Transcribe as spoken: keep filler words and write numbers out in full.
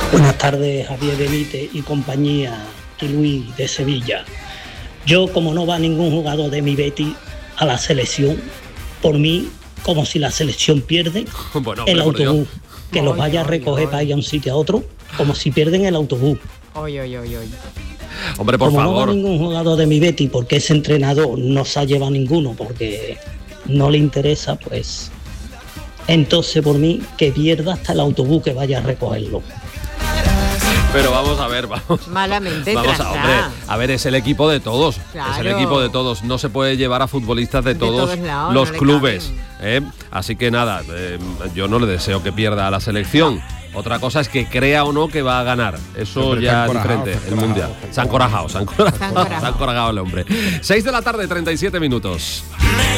Buenas tardes, Javier Benítez y compañía, y Luis de Sevilla. Yo, como no va ningún jugador de mi Betis a la selección, por mí, como si la selección pierde, bueno, el hombre, autobús, que los vaya a recoger para ir a un sitio a otro, como si pierden el autobús. Oy, oy, oy, oy. Hombre, por como favor. no va ningún jugador de mi Betis, porque ese entrenador no se ha llevado ninguno, porque no le interesa, pues... Entonces, por mí, que pierda hasta el autobús que vaya a recogerlo. Pero vamos a ver, vamos. Malamente Vamos a, hombre, a ver, es el equipo de todos. Claro. Es el equipo de todos. No se puede llevar a futbolistas de, De todos, todos lados, los no le clubes. ¿eh? Así que nada, eh, yo no le deseo que pierda a la selección. Otra cosa es que crea o no que va a ganar. Eso Pero ya está es encorajado, diferente. está El mundial. Se han corajado, se han corajado. Se han corajado el hombre. seis de la tarde, treinta y siete minutos.